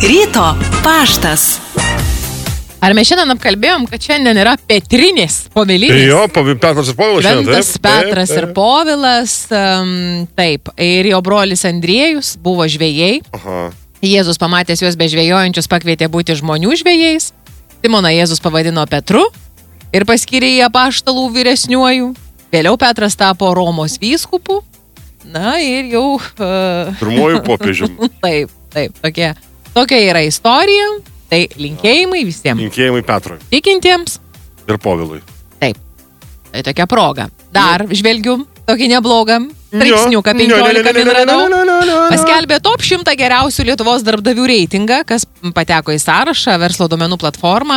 Ryto paštas. Ar mes šiandien apkalbėjom, kad šiandien yra Petrinės Povilinis? Jo, Petras ir Povilas šiandien. Šventas Petras ir Povilas, taip. Ir jo brolis Andriejus buvo žvejai. Aha. Jėzus pamatęs juos bežvejojančius pakvietė būti žmonių žvejais. Simoną Jėzus pavadino Petru ir paskyrė jį apaštalų vyresniuoju. Vėliau Petras tapo Romos vyskupu. Na ir jau... Pirmojų popiežium. Taip, tokia yra istorija. Tai linkėjimai visiems. Linkėjimai Petrui. Tikintiems. Ir Povilui. Taip. Tai tokia proga. Dar žvelgiu tokį neblogą straipsniuką 15 min radau. Paskelbė top 100 geriausių Lietuvos darbdavių reitingą, kas pateko į sąrašą verslo duomenų platformą.